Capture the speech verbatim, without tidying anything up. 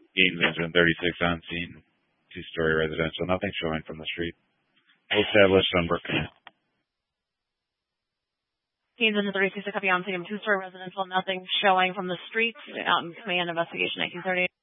Dean Vincent, thirty-six on scene, two-story residential, nothing showing from the street. We'll establish Sunbrook Command. Dean Vincent, thirty-six, a copy on scene, two-story residential, nothing showing from the street. Um, command investigation nineteen thirty.